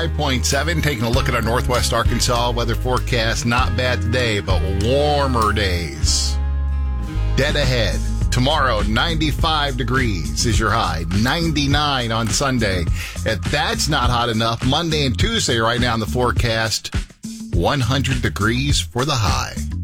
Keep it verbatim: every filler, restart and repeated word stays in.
five point seven. Taking a look at our Northwest Arkansas weather forecast. Not bad today, but warmer days. Dead ahead. Tomorrow, ninety-five degrees is your high. ninety-nine on Sunday. If that's not hot enough, Monday and Tuesday right now in the forecast, one hundred degrees for the high.